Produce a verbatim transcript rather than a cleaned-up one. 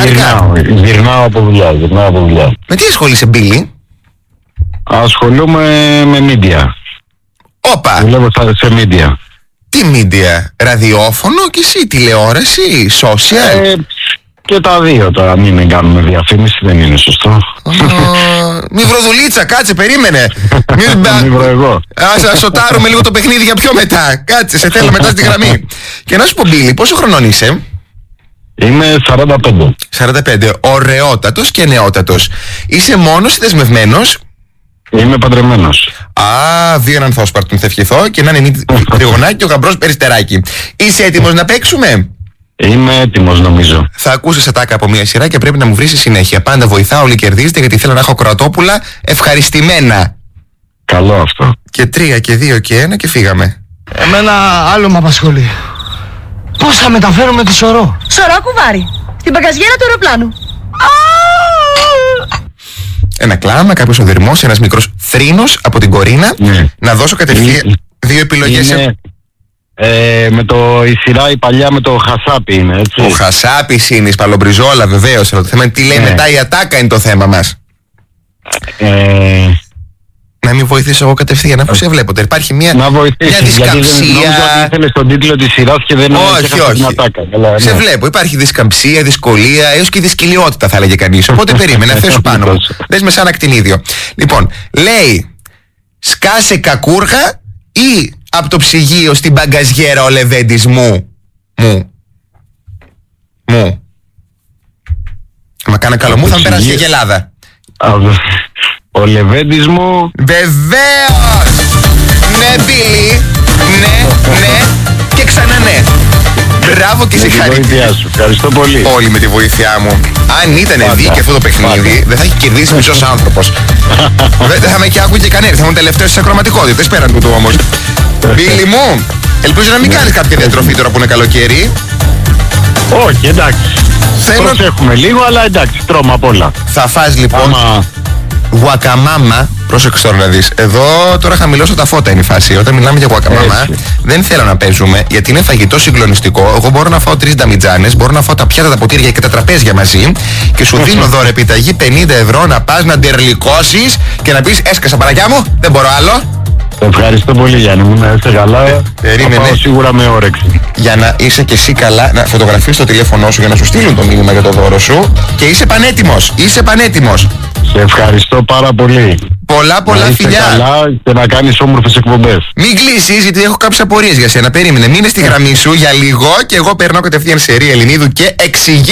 Γυρνάω, γυρνάω από δουλειά, γυρνάω από δουλειά. Με τι ασχολείσαι, Μπίλι? Ασχολούμαι με media. Όπα! Δουλεύω σε media. Τι media? Ραδιόφωνο και εσύ, τηλεόραση, social? Ε, και τα δύο τώρα, μην κάνουμε διαφήμιση, δεν είναι σωστό. Μη βροδουλίτσα, κάτσε, περίμενε. Μη βρω εγώ. Ας σοτάρουμε λίγο το παιχνίδι για πιο μετά. Κάτσε, σε θέλω μετά στη γραμμή. Και να σου πω, Μπίλι, πόσο χρονών είσαι? Είμαι σαράντα πέντε. σαράντα πέντε, ωραιότατος και νεότατος. Είσαι μόνος ή δεσμευμένος? Είμαι παντρεμένος. Α, δύο έναν θόσπαρτον θα ευχηθώ και να είναι τριγωνάκι και ο γαμπρός περιστεράκι. Είσαι έτοιμος να παίξουμε? Είμαι έτοιμος, νομίζω. Θα ακούσεις ατάκα από μια σειρά και πρέπει να μου βρεις συνέχεια. Πάντα βοηθάω, όλοι κερδίζετε, γιατί θέλω να έχω κροατόπουλα ευχαριστημένα. Καλό αυτό. Και τρία και δύο και ένα και φύγαμε. Εμένα άλλο με απασχολεί. Πώς θα μεταφέρουμε τη Σωρό? Σωρό, κουβάρι. Στην μπαγκαζιέρα του αεροπλάνου. Ένα κλάμα, κάποιος οδυρμός, ένας μικρός θρήνος από την Κορίνα. Ναι. Να δώσω κατευθείαν δύο επιλογές. Είναι, ε, με το, η σειρά η παλιά με το Χασάπι είναι, έτσι. Ο Χασάπης είναι, η Σπαλομπριζόλα βεβαίως. Αλλά το θέμα είναι τι λέει Ναι. μετά η ατάκα είναι το θέμα μας. Ε, Να μην βοηθήσω εγώ κατευθείαν, αφού σε βλέπω. Υπάρχει μια, να μια βοηθήσεις, γιατί δεν νόμιζα ότι ήθελες τον τίτλο της σειράς και δεν Όχι, έχασες όχι. την ατάκα. Καλά, Σε ναι. βλέπω. Υπάρχει δισκαμψία, δυσκολία, έως και δυσκυλιότητα θα έλεγε κανείς. Οπότε περίμενε, θέσου πάνω μου. Δες με σαν ακτινίδιο. Λοιπόν, λέει, σκάσε κακούργα ή από το ψυγείο στην μπαγκαζιέρα ο Λεβέντης μου. Μου. Μου. Μα κάνα καλό μου, θα με περάσει και γελάδα. Ο Λεβέντης μου. Βεβαίως! Ναι, Μπίλι. Ναι, ναι και ξανά ναι. Μπράβο και Με τη συγχαρητήρια. βοήθειά σου. Ευχαριστώ πολύ. Όλοι με τη βοήθειά μου. Αν ήταν Πάντα. δίκαιο αυτό το παιχνίδι, Πάντα. δεν θα έχει κερδίσει μισός άνθρωπος. Δεν θα με και άκουγε κανένα. Θα ήμουν τελευταίος στις ακροματικότητες πέραν του του όμως. Μπίλι μου, ελπίζω να μην κάνεις κάποια διατροφή τώρα που είναι καλοκαίρι. Όχι, εντάξει. Θέλω- Προσέχουμε λίγο, αλλά εντάξει, τρώμε απ' όλα. Θα φας λοιπόν Άμα... γουακαμάμα. Πρόσεξε τώρα να δεις. Εδώ τώρα χαμηλώσω τα φώτα είναι η φάση. Όταν μιλάμε για γουακαμάμα, Έτσι. δεν θέλω να παίζουμε γιατί είναι φαγητό συγκλονιστικό. Εγώ μπορώ να φάω τρεις νταμιτζάνες, μπορώ να φάω τα πιάτα, τα ποτήρια και τα τραπέζια μαζί και σου δίνω δώρο επιταγή πενήντα ευρώ να πας να ντερλικώσεις και να πεις έσκασα παραγιά μου, δεν μπορώ άλλο. Ευχαριστώ πολύ, Γιάννη μου, να είστε καλά. περίμενε. Θα πάω σίγουρα με όρεξη. Για να είσαι και εσύ καλά, να φωτογραφίσεις το τηλέφωνό σου για να σου στείλουν το μήνυμα για το δώρο σου και είσαι πανέτοιμος. Είσαι πανέτοιμος. Σε ευχαριστώ πάρα πολύ. Πολλά πολλά να είστε φιλιά. καλά και να κάνεις όμορφες εκπομπές. Μην κλείσεις γιατί έχω κάποιες απορίες για σένα. Περίμενε, μείνε στη γραμμή σου για λίγο και εγώ περνάω κατευθείαν σε Ρία Ελληνίδου και εξηγεί.